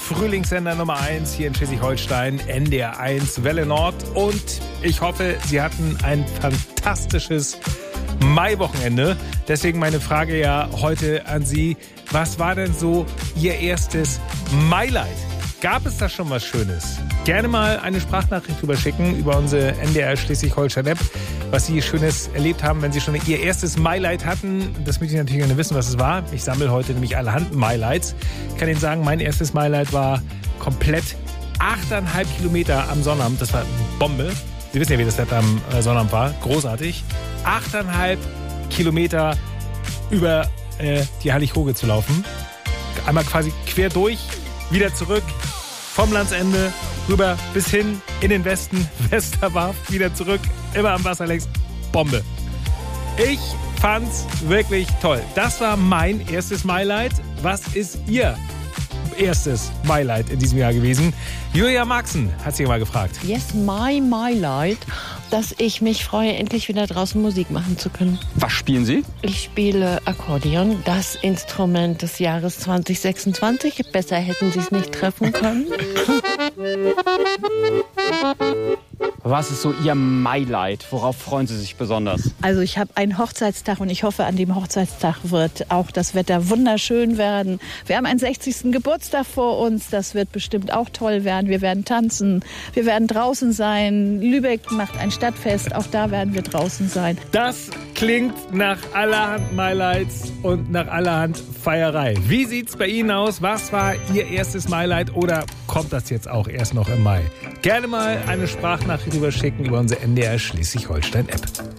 Frühlingssender Nummer 1 hier in Schleswig-Holstein, NDR 1 Welle Nord. Und ich hoffe, Sie hatten ein fantastisches Maiwochenende. Deswegen meine Frage ja heute an Sie. Was war denn so Ihr erstes Maileid? Gab es da schon was Schönes? Gerne mal eine Sprachnachricht rüberschicken über unsere NDR Schleswig-Holstein-App, was Sie Schönes erlebt haben, wenn Sie schon Ihr erstes Maileid hatten. Das möchte ich natürlich gerne wissen, was es war. Ich sammle heute nämlich allerhand Maileids. Ich kann Ihnen sagen, mein erstes Maileid war komplett 8,5 Kilometer am Sonnabend. Das war Bombe. Sie wissen ja, wie das Wetter am Sonnabend war. Großartig. 8,5 Kilometer über die Hallig-Hoge zu laufen. Einmal quasi quer durch, wieder zurück, vom Landsende rüber bis hin in den Westen, Westerwarf, wieder zurück, immer am Wasser längs. Bombe. Ich fand's wirklich toll. Das war mein erstes Maileid. Was ist Ihr erstes Maileid in diesem Jahr gewesen? Julia Marxen hat sich mal gefragt. Yes, my Maileid, dass ich mich freue, endlich wieder draußen Musik machen zu können. Was spielen Sie? Ich spiele Akkordeon, das Instrument des Jahres 2026. Besser hätten Sie es nicht treffen können. Was ist so Ihr Maileid? Worauf freuen Sie sich besonders? Also ich habe einen Hochzeitstag und ich hoffe, an dem Hochzeitstag wird auch das Wetter wunderschön werden. Wir haben einen 60. Geburtstag vor uns, das wird bestimmt auch toll werden. Wir werden tanzen, wir werden draußen sein. Lübeck macht ein Stadtfest, auch da werden wir draußen sein. Das klingt nach allerhand Maileids und nach allerhand Feierei. Wie sieht's bei Ihnen aus? Was war Ihr erstes Maileid oder kommt das jetzt auch erst noch im Mai? Gerne mal eine Sprachnachricht überschicken über unsere NDR Schleswig-Holstein-App.